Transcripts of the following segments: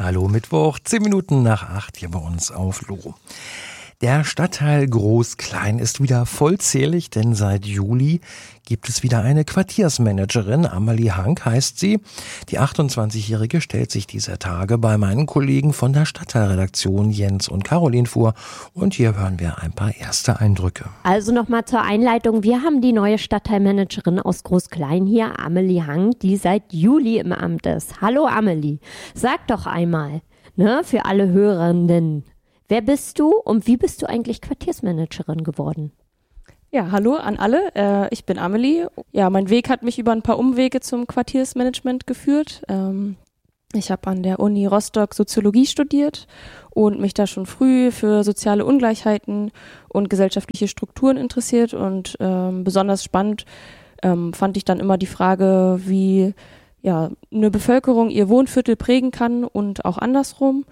Hallo Mittwoch, 10 Minuten nach 8 hier bei uns auf LORO. Der Stadtteil Groß-Klein ist wieder vollzählig, denn seit Juli gibt es wieder eine Quartiersmanagerin. Amelie Hank heißt sie. Die 28-Jährige stellt sich dieser Tage bei meinen Kollegen von der Stadtteilredaktion Jens und Caroline vor. Und hier hören wir ein paar erste Eindrücke. Also nochmal zur Einleitung. Wir haben die neue Stadtteilmanagerin aus Groß-Klein hier, Amelie Hank, die seit Juli im Amt ist. Hallo Amelie, sag doch einmal, für alle Hörenden, wer bist du und wie bist du eigentlich Quartiersmanagerin geworden? Ja, hallo an alle. Ich bin Amelie. Ja, mein Weg hat mich über ein paar Umwege zum Quartiersmanagement geführt. Ich habe an der Uni Rostock Soziologie studiert und mich da schon früh für soziale Ungleichheiten und gesellschaftliche Strukturen interessiert. Und besonders spannend fand ich dann immer die Frage, wie eine Bevölkerung ihr Wohnviertel prägen kann und auch andersrum.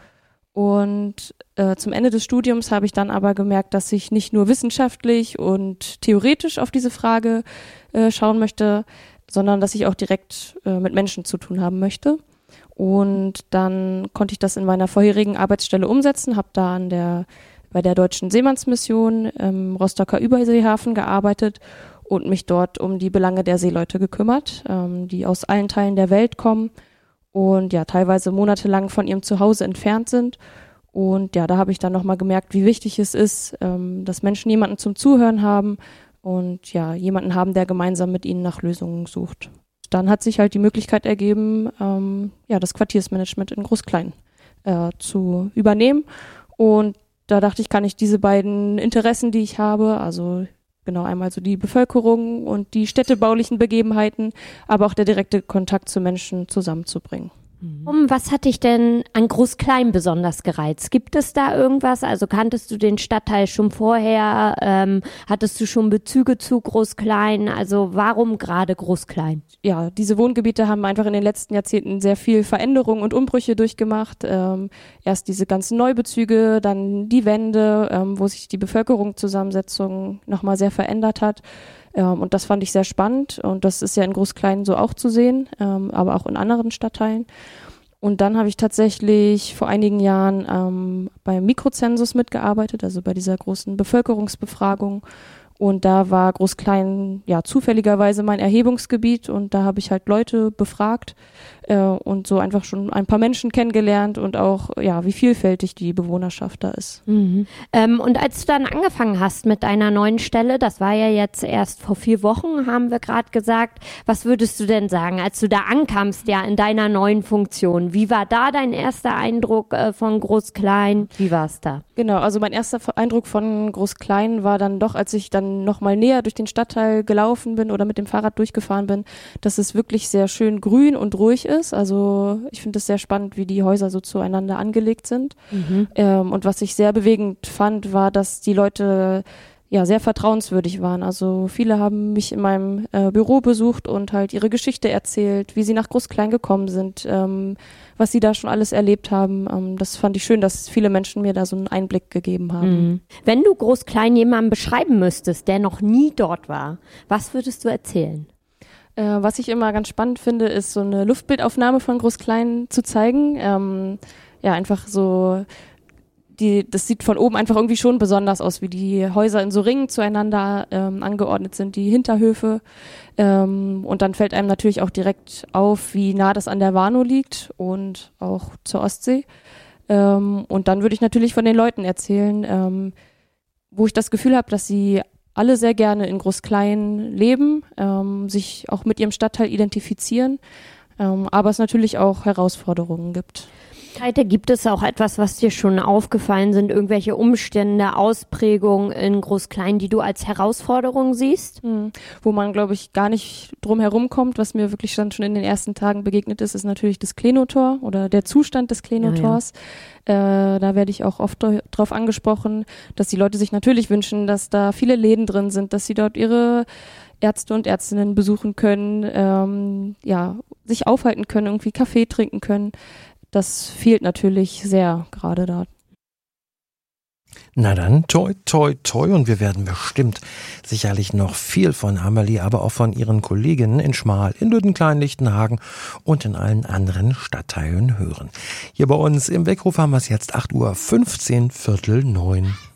Und zum Ende des Studiums habe ich dann aber gemerkt, dass ich nicht nur wissenschaftlich und theoretisch auf diese Frage schauen möchte, sondern dass ich auch direkt mit Menschen zu tun haben möchte. Und dann konnte ich das in meiner vorherigen Arbeitsstelle umsetzen, habe da bei der Deutschen Seemannsmission im Rostocker Überseehafen gearbeitet und mich dort um die Belange der Seeleute gekümmert, die aus allen Teilen der Welt kommen und ja teilweise monatelang von ihrem Zuhause entfernt sind. Und ja, da habe ich dann nochmal gemerkt, wie wichtig es ist, dass Menschen jemanden zum Zuhören haben und ja, jemanden haben, der gemeinsam mit ihnen nach Lösungen sucht. Dann hat sich halt die Möglichkeit ergeben, das Quartiersmanagement in Groß-Klein zu übernehmen. Und da dachte ich, kann ich diese beiden Interessen, die ich habe, also genau einmal so die Bevölkerung und die städtebaulichen Begebenheiten, aber auch der direkte Kontakt zu Menschen zusammenzubringen. Was hat dich denn an Groß-Klein besonders gereizt? Gibt es da irgendwas? Also kanntest du den Stadtteil schon vorher? Hattest du schon Bezüge zu Groß-Klein? Also warum gerade Groß-Klein? Ja, diese Wohngebiete haben einfach in den letzten Jahrzehnten sehr viel Veränderungen und Umbrüche durchgemacht. Erst diese ganzen Neubezüge, dann die Wende, wo sich die Bevölkerungszusammensetzung nochmal sehr verändert hat. Und das fand ich sehr spannend und das ist ja in Groß-Klein so auch zu sehen, aber auch in anderen Stadtteilen. Und dann habe ich tatsächlich vor einigen Jahren beim Mikrozensus mitgearbeitet, also bei dieser großen Bevölkerungsbefragung. Und da war Groß-Klein ja zufälligerweise mein Erhebungsgebiet und da habe ich halt Leute befragt und so einfach schon ein paar Menschen kennengelernt und auch ja, wie vielfältig die Bewohnerschaft da ist. Mhm. Und als du dann angefangen hast mit deiner neuen Stelle, das war ja jetzt erst vor 4 Wochen, haben wir gerade gesagt, was würdest du denn sagen, als du da ankamst, ja in deiner neuen Funktion? Wie war da dein erster Eindruck von Groß-Klein? Wie war es da? Genau, also mein erster Eindruck von Groß-Klein war dann doch, als ich dann noch mal näher durch den Stadtteil gelaufen bin oder mit dem Fahrrad durchgefahren bin, dass es wirklich sehr schön grün und ruhig ist. Also ich finde es sehr spannend, wie die Häuser so zueinander angelegt sind. Und was ich sehr bewegend fand, war, dass die Leute ja sehr vertrauenswürdig waren. Also viele haben mich in meinem Büro besucht und halt ihre Geschichte erzählt, wie sie nach Groß-Klein gekommen sind, was sie da schon alles erlebt haben. Das fand ich schön, dass viele Menschen mir da so einen Einblick gegeben haben. Wenn du Groß-Klein jemanden beschreiben müsstest, der noch nie dort war, was würdest du erzählen? Was ich immer ganz spannend finde, ist so eine Luftbildaufnahme von Groß-Klein zu zeigen. Einfach so, das sieht von oben einfach irgendwie schon besonders aus, wie die Häuser in so Ringen zueinander angeordnet sind, die Hinterhöfe. Und dann fällt einem natürlich auch direkt auf, wie nah das an der Warnow liegt und auch zur Ostsee. Und dann würde ich natürlich von den Leuten erzählen, wo ich das Gefühl habe, dass sie alle sehr gerne in Groß-Klein leben, sich auch mit ihrem Stadtteil identifizieren, aber es natürlich auch Herausforderungen gibt. Gibt es auch etwas, was dir schon aufgefallen sind, irgendwelche Umstände, Ausprägungen in Groß-Klein, die du als Herausforderung siehst? Wo man, glaube ich, gar nicht drum herum kommt, was mir wirklich schon in den ersten Tagen begegnet ist natürlich das Klenotor oder der Zustand des Klenotors. Ja. Da werde ich auch oft drauf angesprochen, dass die Leute sich natürlich wünschen, dass da viele Läden drin sind, dass sie dort ihre Ärzte und Ärztinnen besuchen können, sich aufhalten können, irgendwie Kaffee trinken können. Das fehlt natürlich sehr gerade da. Na dann, toi, toi, toi, und wir werden bestimmt sicherlich noch viel von Amelie, aber auch von ihren Kolleginnen in Schmal, in Lüttenklein, Lichtenhagen und in allen anderen Stadtteilen hören. Hier bei uns im Weckruf haben wir es jetzt 8:15 Uhr, 8:45.